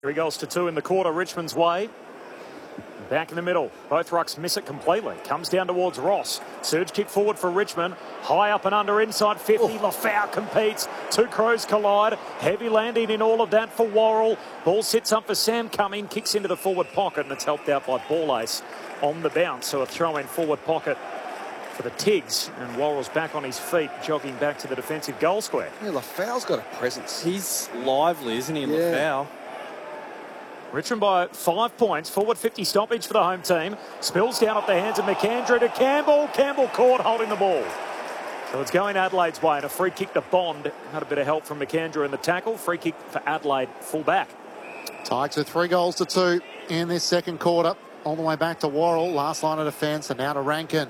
3 goals to 2 in the quarter, Richmond's way. Back in the middle, both rucks miss it completely. Comes down towards Ross. Surge kick forward for Richmond. High up and under, inside 50. Lafau competes. Two Crows collide. Heavy landing in all of that for Worrell. Ball sits up for Sam Cumming. Kicks into the forward pocket, and it's helped out by Ball Ace on the bounce. So a throw in forward pocket for the Tigs. And Worrell's back on his feet, jogging back to the defensive goal square. Yeah, Lafau's got a presence. He's lively, isn't he, Yeah. Lafau? Richmond by 5 points. Forward 50 stoppage for the home team. Spills down off the hands of McAndrew to Campbell. Campbell caught holding the ball. So it's going Adelaide's way, and a free kick to Bond. Had a bit of help from McAndrew in the tackle. Free kick for Adelaide, full back. Tigers with 3 goals to 2 in this second quarter. All the way back to Worrell. Last line of defence, and now to Rankin.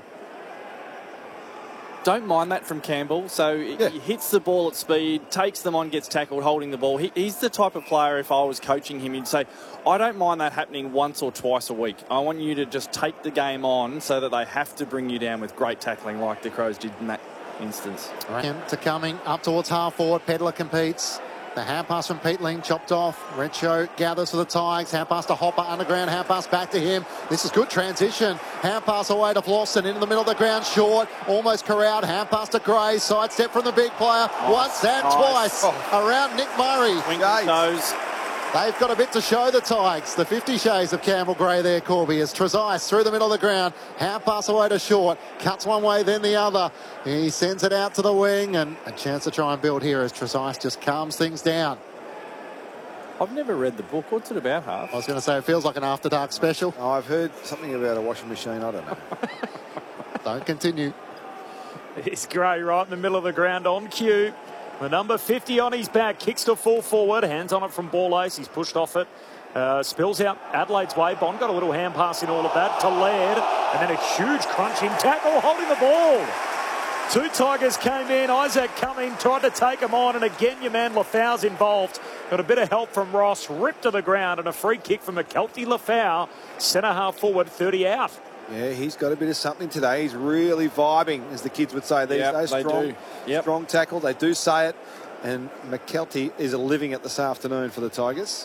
Don't mind that from Campbell. So he hits the ball at speed, takes them on, gets tackled, holding the ball. He's the type of player, if I was coaching him, he'd say, I don't mind that happening once or twice a week. I want you to just take the game on so that they have to bring you down with great tackling like the Crows did in that instance. Rankin to Cumming, up towards half forward. Pedler competes. The hand pass from Pete Ling, chopped off. Redshow gathers for the Tigers. Hand pass to Hopper, underground. Hand pass back to him. This is good transition. Hand pass away to Flosson, into the middle of the ground, short. Almost corralled. Hand pass to Gray. Sidestep from the big player. Once and twice. Around Nick Murray. Toes. They've got a bit to show the Tigers. The 50 shades of Campbell Gray there, Corby, as Trezise through the middle of the ground. Hand pass away to Short. Cuts one way, then the other. He sends it out to the wing, and a chance to try and build here as Trezise just calms things down. I've never read the book. What's it about, Half? I was going to say, it feels like an After Dark special. Oh, I've heard something about a washing machine. I don't know. Don't continue. It's Gray right in the middle of the ground on cue. The number 50 on his back, kicks to full forward, hands on it from Ball Ace. He's pushed off it, spills out Adelaide's way. Bond got a little hand pass in all of that to Laird, and then a huge crunching tackle holding the ball. 2 Tigers came in. Isaac Cumming tried to take him on, and again your man Lafau's involved. Got a bit of help from Ross, ripped to the ground, and a free kick from McKelty Lafau. Centre half forward, 30 out. Yeah, he's got a bit of something today. He's really vibing, as the kids would say these days. Strong tackle. They do say it. And McKelty is living it this afternoon for the Tigers.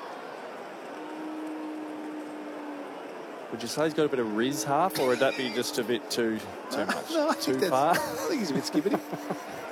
Would you say he's got a bit of Riz, Half, or would that be just a bit too much? No, too far? I think he's a bit skippity.